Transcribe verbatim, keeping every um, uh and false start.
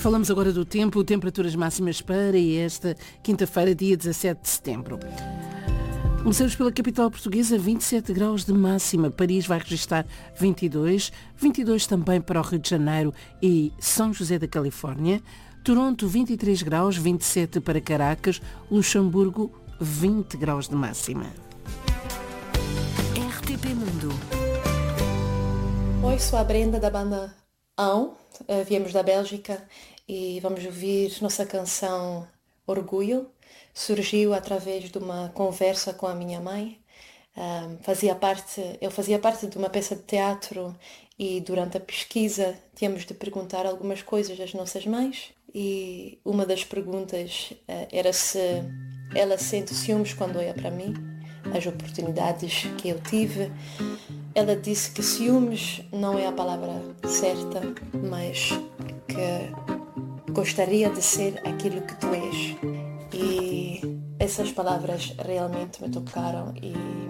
Falamos agora do tempo, temperaturas máximas para esta quinta-feira, dia dezassete de setembro. Começamos pela capital portuguesa, vinte e sete graus de máxima. Paris vai registrar vinte e dois, vinte e dois também para o Rio de Janeiro e São José da Califórnia. Toronto, vinte e três graus, vinte e sete para Caracas. Luxemburgo, vinte graus de máxima. R T P Mundo. Oi, sou a Brenda da banda Ão. Uh, viemos da Bélgica e vamos ouvir nossa canção Orgulho. Surgiu através de uma conversa com a minha mãe. Um, fazia parte, eu fazia parte de uma peça de teatro e durante a pesquisa tínhamos de perguntar algumas coisas às nossas mães e uma das perguntas uh, era se ela sente ciúmes quando olha para mim, as oportunidades que eu tive. Ela disse que ciúmes não é a palavra certa, mas que gostaria de ser aquilo que tu és. E essas palavras realmente me tocaram e